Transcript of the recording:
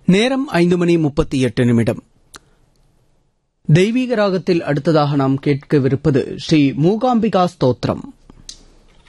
நேரம் 5:38. தெய்வீக ராகத்தில் அடுத்ததாக நாம் கேட்கவிருப்பது ஸ்ரீ மூகாம்பிகா ஸ்தோத்திரம்.